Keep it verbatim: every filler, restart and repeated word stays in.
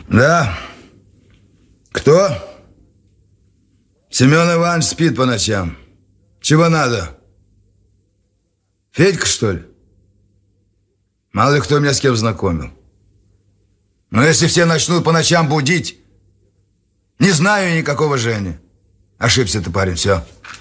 Да? Кто? Семен Иванович спит по ночам. Чего надо? Федька, что ли? Мало ли кто меня с кем знакомил. Но если все начнут по ночам будить, не знаю я никакого Жени. Ошибся ты, парень, все.